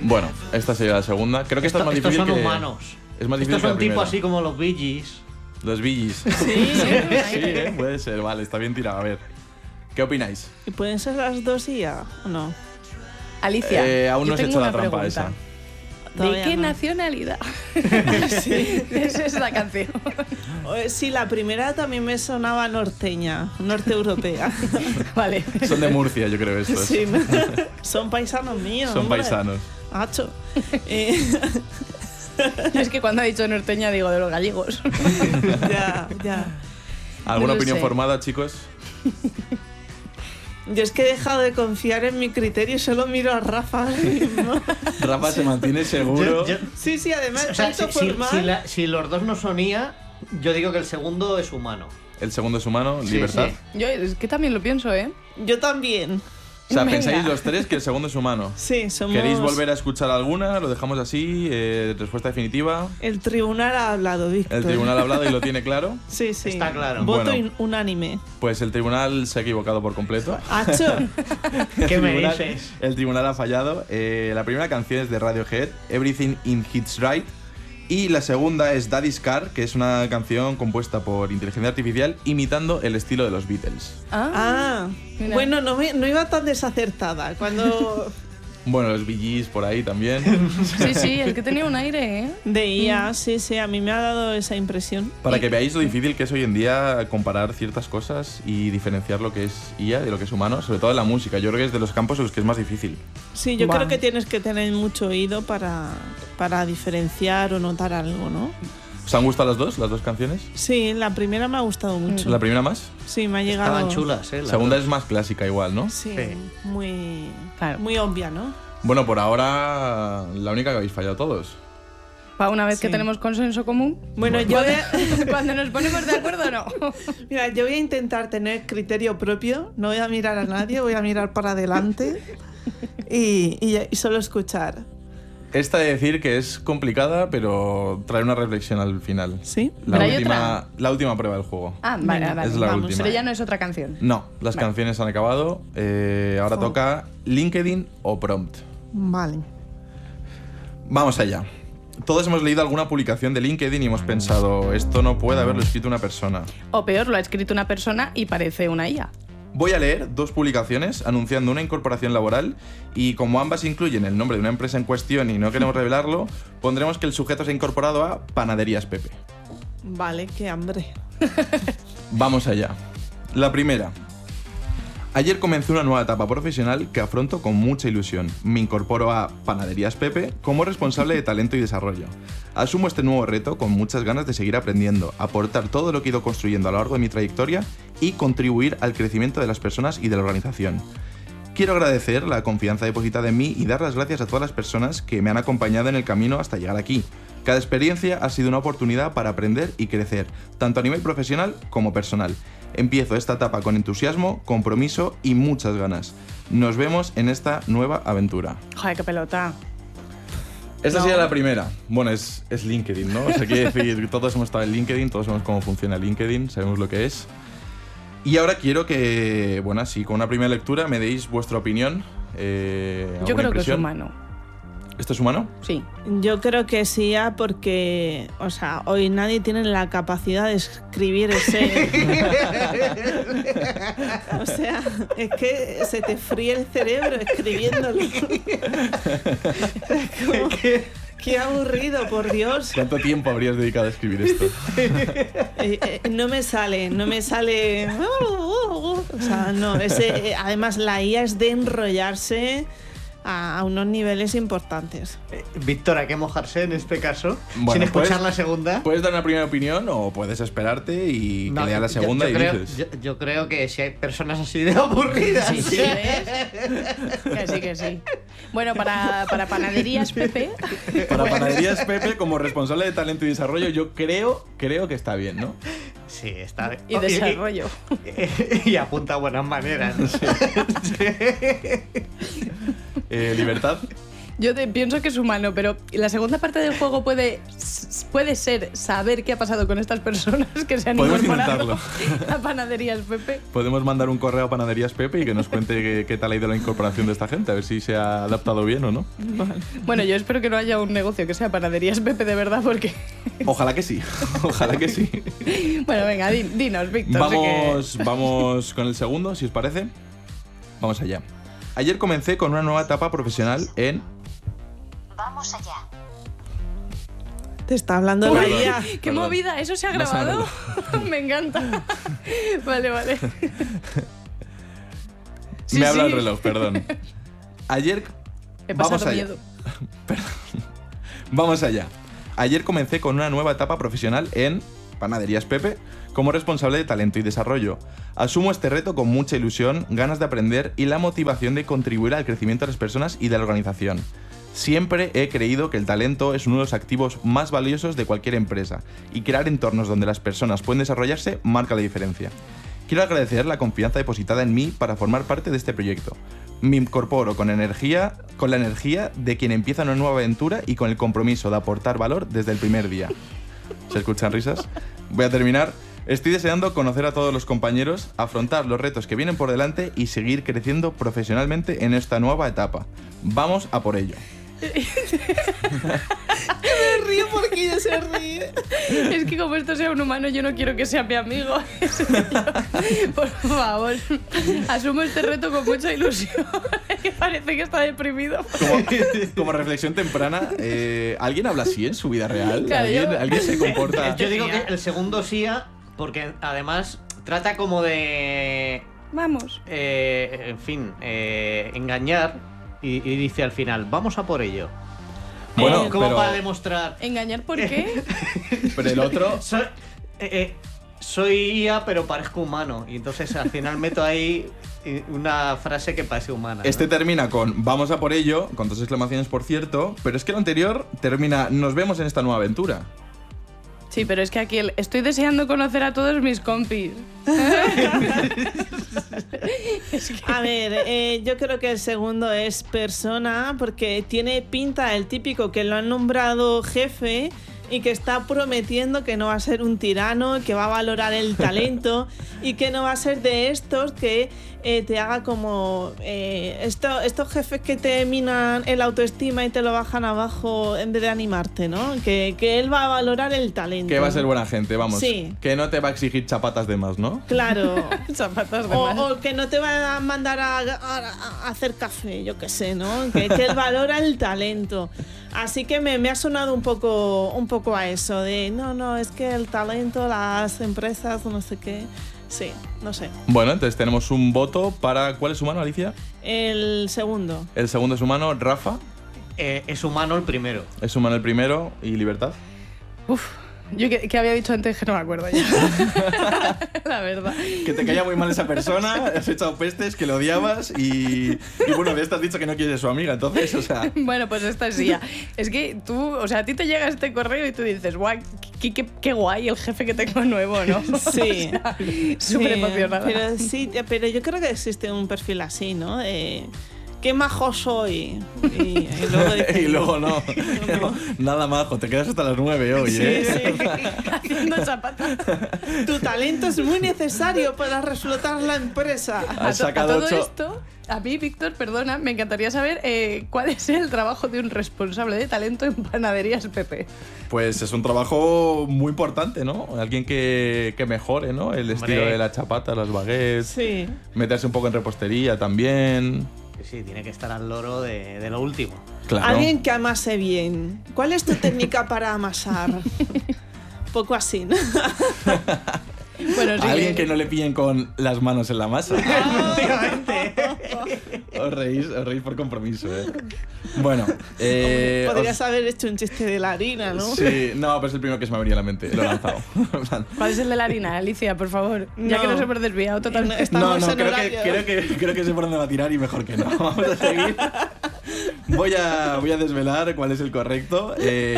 Bueno, esta sería la segunda. Creo que esta es más difícil. Estos son humanos. Es más difícil Estos que la son tipo primera. así como los Bee Gees. Los Bee Gees. Sí. Puede ser, vale, está bien tirado. A ver, ¿qué opináis? ¿Y pueden ser las dos y ya o no? Alicia, Aún no yo os he tengo hecho la una trampa pregunta. esa. ¿De Todavía qué no. nacionalidad? Esa es la canción. Sí, la primera también me sonaba norteña, norte europea. Vale. Son de Murcia, yo creo estos. Sí, ¿no? Son paisanos míos. Son hombre. paisanos. Hacho. Es que cuando ha dicho norteña digo de los gallegos. Ya. ¿Alguna No lo opinión sé. formada, chicos? Yo es que he dejado de confiar en mi criterio y solo miro a Rafa ahora mismo. Rafa se mantiene seguro. Sí, además, O sea, tanto si, formal. si los dos no son IA, yo digo que el segundo es humano. El segundo es humano, Sí, libertad. sí. Yo es que también lo pienso, ¿eh? Yo también. O sea, Venga. pensáis los tres que el segundo es humano. Sí, somos. ¿Queréis volver a escuchar alguna? ¿Lo dejamos así? ¿Respuesta definitiva? El tribunal ha hablado, Víctor. El tribunal ha hablado y lo tiene claro. Sí. Está claro. Voto Bueno. unánime. Pues el tribunal se ha equivocado por completo. Hacho. ¿Qué me tribunal- dices? El tribunal ha fallado. La primera canción es de Radiohead, Everything in Its Right. Y la segunda es Daddy's Car, que es una canción compuesta por inteligencia artificial imitando el estilo de los Beatles. Mira. Bueno, no iba tan desacertada. Cuando. Bueno, los Bee Gees por ahí también. Sí, es que tenía un aire, ¿eh? De IA, sí, a mí me ha dado esa impresión. Para que veáis lo difícil que es hoy en día comparar ciertas cosas y diferenciar lo que es IA de lo que es humano, sobre todo en la música. Yo creo que es de los campos en los que es más difícil. Sí, yo Buah. creo que tienes que tener mucho oído para diferenciar o notar algo, ¿no? ¿Os han gustado las dos canciones? Sí, la primera me ha gustado mucho. ¿La primera más? Sí, me ha llegado. Estaban chulas, ¿eh? La segunda es más clásica igual, ¿no? Sí, Sí. muy, Claro. muy obvia, ¿no? Bueno, por ahora la única que habéis fallado todos. Para una vez que Sí. tenemos consenso común. Bueno, yo voy a, Cuando nos ponemos de acuerdo, no. mira, yo voy a intentar tener criterio propio. No voy a mirar a nadie, voy a mirar para adelante y solo escuchar. Esta de decir que es complicada, pero trae una reflexión al final. ¿Sí? ¿Pero hay otra? La última prueba del juego. Ah, vale, Venga, vale. es la vamos. última. Pero ya no es otra canción. No, las canciones han acabado. Ahora Jo. toca LinkedIn o Prompt. Vale. Vamos allá. Todos hemos leído alguna publicación de LinkedIn y hemos pensado, esto no puede haberlo escrito una persona. O peor, lo ha escrito una persona y parece una IA. Voy a leer dos publicaciones anunciando una incorporación laboral y como ambas incluyen el nombre de una empresa en cuestión y no queremos revelarlo, pondremos que el sujeto se ha incorporado a Panaderías Pepe. Vale, qué hambre. Vamos allá. La primera. Ayer comencé una nueva etapa profesional que afronto con mucha ilusión. Me incorporo a Panaderías Pepe como responsable de talento y desarrollo. Asumo este nuevo reto con muchas ganas de seguir aprendiendo, aportar todo lo que he ido construyendo a lo largo de mi trayectoria y contribuir al crecimiento de las personas y de la organización. Quiero agradecer la confianza depositada en mí y dar las gracias a todas las personas que me han acompañado en el camino hasta llegar aquí. Cada experiencia ha sido una oportunidad para aprender y crecer, tanto a nivel profesional como personal. Empiezo esta etapa con entusiasmo, compromiso y muchas ganas. Nos vemos en esta nueva aventura. Joder, qué pelota. Esta sería la primera. Bueno, es LinkedIn, ¿no? O sea, quiere decir, todos hemos estado en LinkedIn, todos sabemos cómo funciona LinkedIn, sabemos lo que es. Y ahora quiero que, bueno, así, con una primera lectura me deis vuestra opinión. Yo ¿alguna creo que es impresión? humano. ¿Esto es humano? Sí. Yo creo que sí, porque, o sea, hoy nadie tiene la capacidad de escribir ese. O sea, es que se te fríe el cerebro escribiéndolo. Es como, qué aburrido, por Dios. ¿Cuánto tiempo habrías dedicado a escribir esto? No me sale. O sea, no, además la IA es de enrollarse a unos niveles importantes. Víctor, hay que mojarse en este caso. Bueno, sin escuchar puedes- la segunda. Puedes dar una primera opinión o puedes esperarte y No, que lea la yo- segunda yo y creo, dices. yo creo que si hay personas así de aburridas. Sí, sí, ¿ves? Que sí. Bueno, para Panaderías Pepe. Para Panaderías Pepe, como responsable de talento y desarrollo, yo creo que está bien, ¿no? Sí, está bien. Y desarrollo. Y apunta a buenas maneras. Libertad. Yo pienso que es humano, pero la segunda parte del juego puede puede ser saber qué ha pasado con estas personas que se han Podemos incorporado intentarlo. a Panaderías Pepe. Podemos mandar un correo a Panaderías Pepe y que nos cuente qué tal ha ido la incorporación de esta gente, a ver si se ha adaptado bien o no. Bueno, yo espero que no haya un negocio que sea Panaderías Pepe de verdad, porque... Ojalá que sí, ojalá que sí. Bueno, venga, dinos, Víctor. Vamos con el segundo, si os parece. Vamos allá. Ayer comencé con una nueva etapa profesional en... Vamos allá. Te está hablando la IA. ¡Qué Perdón. movida! ¿Eso se ha No se ha grabado? Me encanta. Vale. Sí, Me habla el sí. reloj, perdón. Ayer... He Vamos pasado allá. miedo. Vamos allá. Ayer comencé con una nueva etapa profesional en Panaderías Pepe como responsable de talento y desarrollo. Asumo este reto con mucha ilusión, ganas de aprender y la motivación de contribuir al crecimiento de las personas y de la organización. Siempre he creído que el talento es uno de los activos más valiosos de cualquier empresa y crear entornos donde las personas pueden desarrollarse marca la diferencia. Quiero agradecer la confianza depositada en mí para formar parte de este proyecto. Me incorporo con la energía de quien empieza una nueva aventura y con el compromiso de aportar valor desde el primer día. ¿Se escuchan risas? Voy a terminar. Estoy deseando conocer a todos los compañeros, afrontar los retos que vienen por delante y seguir creciendo profesionalmente en esta nueva etapa. Vamos a por ello. Me río porque ella se ríe. Es que como esto sea un humano, yo no quiero que sea mi amigo. Por favor, asumo este reto con mucha ilusión. Que parece que está deprimido. Como reflexión temprana, ¿alguien habla así en su vida real? Claro, ¿Alguien se comporta...? Yo digo que el segundo SIA, porque además trata como de... Vamos. en fin, engañar y dice al final, vamos a por ello. Bueno, como pero- para demostrar. ¿Engañar por qué? Pero el otro... Soy IA, pero parezco humano. Y entonces al final meto ahí una frase que parece humana. ¿no? Este termina con vamos a por ello, con 2 exclamaciones por cierto, pero es que el anterior termina nos vemos en esta nueva aventura. Sí, pero es que aquí estoy deseando conocer a todos mis compis. A ver, yo creo que el segundo es persona, porque tiene pinta el típico que lo han nombrado jefe y que está prometiendo que no va a ser un tirano, que va a valorar el talento y que no va a ser de estos que te haga como estos jefes que te minan el autoestima y te lo bajan abajo en vez de animarte, ¿no? Que él va a valorar el talento. Que va a ser buena gente, vamos. Sí. Que no te va a exigir chapatas de más, ¿no? Claro. Zapatos de más. O que no te va a mandar a hacer café, yo qué sé, ¿no? Que él valora el talento. Así que me ha sonado un poco a eso de no, es que el talento, las empresas, no sé qué. Sí, no sé. Bueno, entonces tenemos un voto para... ¿Cuál es humano, Alicia? El segundo. El segundo es humano, Rafa. Es humano el primero. Es humano el primero y libertad. Uf, yo que había dicho antes que no me acuerdo ya. La verdad. Que te caía muy mal esa persona, has echado pestes, que lo odiabas y bueno, de esto has dicho que no quieres ser su amiga, entonces, o sea... Bueno, pues esta es ya. Es que tú, o sea, a ti te llega este correo y tú dices, guay, qué guay el jefe que tengo nuevo, ¿no? Sí. O sea, súper Sí, emocionada. pero yo creo que existe un perfil así, ¿no? Qué majo soy. Y luego dices, Y luego no. Nada majo, te quedas hasta las 9 hoy, ¿eh? Haciendo zapatas. tu talento es muy necesario para reflotar la empresa. Has A sacado todo 8. esto, a mí, Víctor, perdona, me encantaría saber cuál es el trabajo de un responsable de talento en Panaderías Pepe. Pues es un trabajo muy importante, ¿no? Alguien que mejore, ¿no? El estilo de la chapata, las baguettes. Sí. Meterse un poco en repostería también. Sí, tiene que estar al loro de lo último. Claro. Alguien que amase bien. ¿Cuál es tu técnica para amasar? Poco así, ¿no? Bueno, sí. Alguien que no le pillen con las manos en la masa. Os reís por compromiso, ¿eh? Bueno, Podrías haber hecho un chiste de la harina, ¿no? Sí, no, pero es el primero que se me ha venido a la mente. Lo he lanzado. ¿Cuál es el de la harina, Alicia, por favor? Ya No. que nos hemos desviado totalmente. Estamos en creo horario. que sé por dónde va a tirar y mejor que no. Vamos a seguir. Voy a desvelar cuál es el correcto.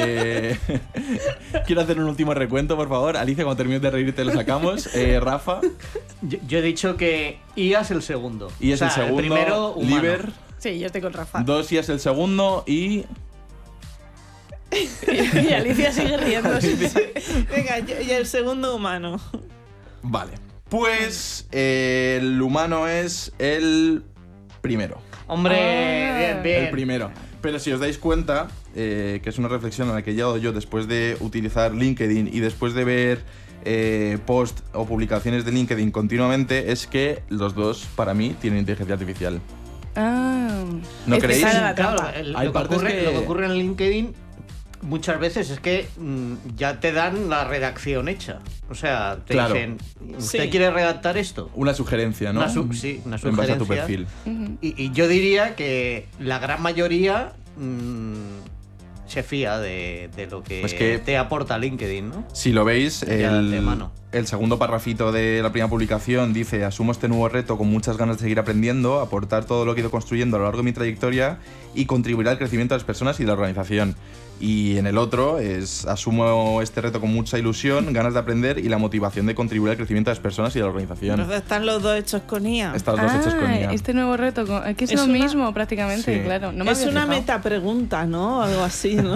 Quiero hacer un último recuento, por favor. Alicia, cuando termines de reír te lo sacamos. Rafa. Yo he dicho que IA es el segundo. Y es O el sea, segundo. primero, humano. Liber. Sí, yo estoy con Rafa. 2 y es el segundo. Y Y Alicia sigue riéndose. Venga, y el segundo humano. Vale. Pues el humano es el primero. Hombre, bien, bien. El primero. Pero si os dais cuenta, que es una reflexión a la que he llegado yo después de utilizar LinkedIn y después de ver post o publicaciones de LinkedIn continuamente, es que los dos, para mí, tienen inteligencia artificial. ¿No es que creéis? sale la Claro, trampa. Hay lo partes que- que ocurre en LinkedIn muchas veces es que ya te dan la redacción hecha. O sea, te Claro. dicen, ¿usted Sí. quiere redactar esto? Una sugerencia, ¿no? Sí, una En base a tu sugerencia. perfil. Y yo diría que la gran mayoría se fía de lo que, Pues que- te aporta LinkedIn, ¿no? Si lo veis, Ya de mano. el segundo parrafito de la primera publicación dice: asumo este nuevo reto con muchas ganas de seguir aprendiendo, aportar todo lo que he ido construyendo a lo largo de mi trayectoria y contribuir al crecimiento de las personas y de la organización. Y en el otro es: asumo este reto con mucha ilusión, ganas de aprender y la motivación de contribuir al crecimiento de las personas y de la organización. Entonces están los dos hechos con IA. Están los dos hechos con IA. Este nuevo reto, que es Es lo una- mismo prácticamente, Sí. claro. No me Es había una fijado. metapregunta, ¿no? Algo así, ¿no?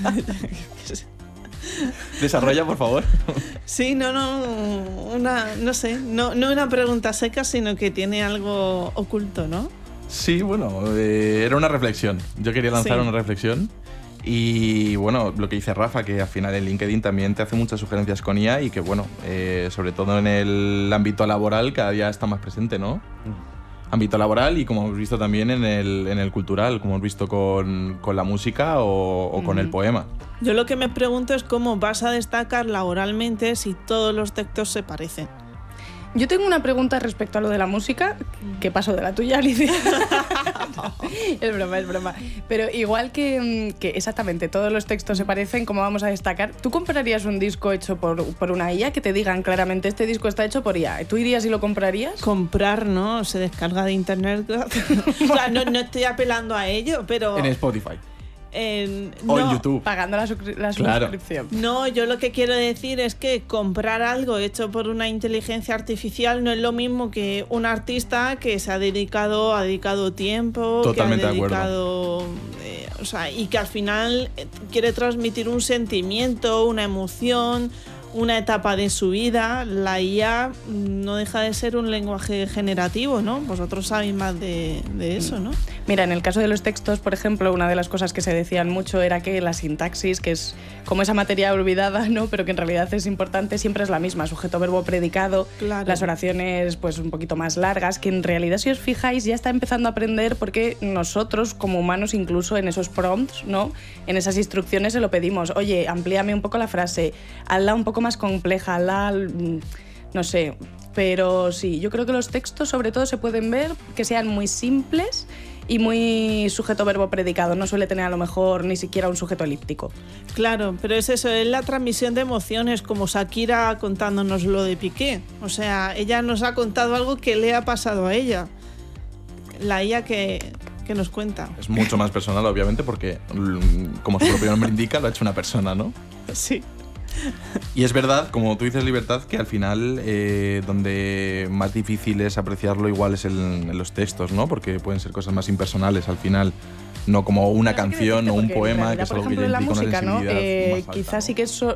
Desarrolla, por favor. Sí, no, no sé, no una pregunta seca, sino que tiene algo oculto, ¿no? Sí, bueno, era una reflexión. Yo quería lanzar Sí. una reflexión. Y bueno, lo que dice Rafa, que al final en LinkedIn también te hace muchas sugerencias con IA y que bueno, sobre todo en el ámbito laboral cada día está más presente, ¿no? Ámbito laboral y como hemos visto también en el cultural, como hemos visto con la música o con el poema. Yo lo que me pregunto es cómo vas a destacar laboralmente si todos los textos se parecen. Yo tengo una pregunta respecto a lo de la música. ¿Qué pasó de la tuya, Alicia? Es broma, es broma. Pero igual que exactamente todos los textos se parecen, ¿cómo vamos a destacar? ¿Tú comprarías un disco hecho por una IA que te digan claramente este disco está hecho por IA? ¿Tú irías y lo comprarías? Comprar, ¿no? Se descarga de internet. O sea, no estoy apelando a ello, pero... En Spotify o no, en YouTube. Pagando la Claro. suscripción. No, yo lo que quiero decir es que comprar algo hecho por una inteligencia artificial no es lo mismo que un artista que se ha dedicado tiempo, Totalmente que ha de acuerdo. dedicado, o sea, y que al final quiere transmitir un sentimiento, una emoción, una etapa de su vida. La IA no deja de ser un lenguaje generativo, ¿no? Vosotros sabéis más de eso, ¿no? Mira, en el caso de los textos, por ejemplo, una de las cosas que se decían mucho era que la sintaxis, que es como esa materia olvidada, ¿no? Pero que en realidad es importante, siempre es la misma, sujeto, verbo, predicado, Claro. las oraciones pues un poquito más largas, que en realidad si os fijáis ya está empezando a aprender porque nosotros como humanos incluso en esos prompts, ¿no? En esas instrucciones se lo pedimos, oye, amplíame un poco la frase, hazla un poco más compleja, hazla, no sé. Pero sí, yo creo que los textos sobre todo se pueden ver que sean muy simples y muy sujeto, verbo, predicado. No suele tener a lo mejor ni siquiera un sujeto elíptico. Claro, pero es eso, es la transmisión de emociones, como Shakira contándonos lo de Piqué. O sea, ella nos ha contado algo que le ha pasado a ella. La IA que nos cuenta. Es mucho más personal, obviamente, porque como su propio nombre indica, lo ha hecho una persona, ¿no? Sí. Y es verdad, como tú dices, Libertad, que al final donde más difícil es apreciarlo igual es en los textos, ¿no? Porque pueden ser cosas más impersonales al final, no como una No sé qué canción decirte, o un porque en poema, realidad, que es por algo que ejemplo, ya en la implica una música, ¿no? sensibilidad más alta, Quizás ¿no? sí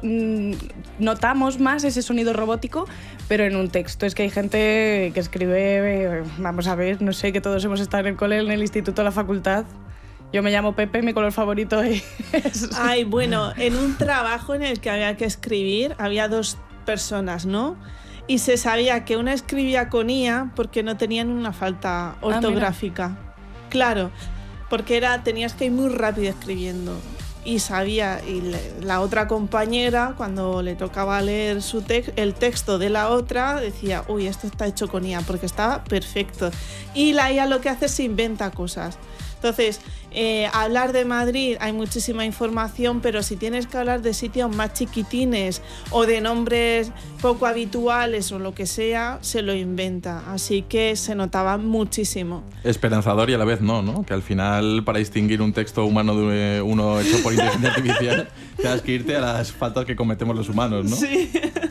que notamos más ese sonido robótico, pero en un texto es que hay gente que escribe, vamos a ver, no sé, que todos hemos estado en el cole, en el instituto, en la facultad. Yo me llamo Pepe, mi color favorito es... Ay, bueno, en un trabajo en el que había que escribir, había dos personas, ¿no? Y se sabía que una escribía con IA porque no tenían una falta ortográfica. Claro, porque tenías que ir muy rápido escribiendo. Y sabía, la otra compañera, cuando le tocaba leer el texto de la otra, decía, uy, esto está hecho con IA, porque estaba perfecto. Y la IA lo que hace es se inventa cosas. Entonces, hablar de Madrid hay muchísima información, pero si tienes que hablar de sitios más chiquitines o de nombres poco habituales o lo que sea, se lo inventa. Así que se notaba muchísimo. Esperanzador y a la vez no, que al final para distinguir un texto humano de uno hecho por inteligencia artificial tengas que irte a las faltas que cometemos los humanos, ¿no? Sí.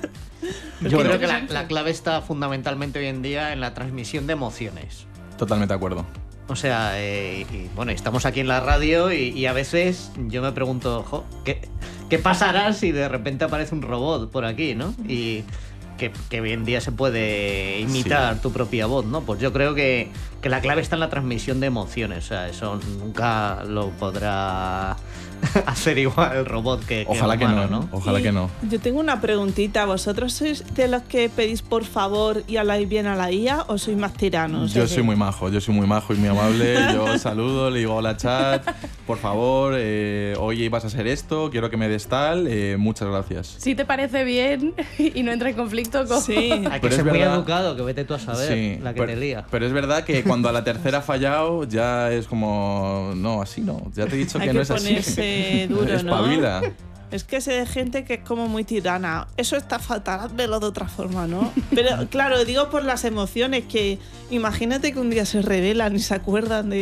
Yo creo que la clave está fundamentalmente hoy en día en la transmisión de emociones. Totalmente de acuerdo. O sea, y bueno, estamos aquí en la radio y a veces yo me pregunto, ¿qué pasará si de repente aparece un robot por aquí, ¿no? Y que hoy en día se puede imitar tu propia voz, ¿no? Pues yo creo que la clave está en la transmisión de emociones. O sea, eso nunca lo podrá hacer igual el robot que Ojalá el humano, que no, ¿no? Ojalá que no. Yo tengo una preguntita. ¿Vosotros sois de los que pedís por favor y habláis bien a la IA o sois más tiranos? Yo soy muy majo y muy amable. Yo saludo, le digo hola chat, por favor, hoy vas a hacer esto, quiero que me des tal, muchas gracias. Si te parece bien y no entra en conflicto con... Sí. Hay que Pero ser es muy verdad- educado, que vete tú a saber Sí, la que te lía. pero es verdad que cuando a la tercera ha fallado ya es como, no, así no, ya te he dicho Hay que que no es así. ponerse duro, ¿no? Espabila. Es que sé de gente que es como muy tirana. Eso está fatal, házmelo de otra forma, ¿no? Pero claro, digo por las emociones, que imagínate que un día se rebelan y se acuerdan de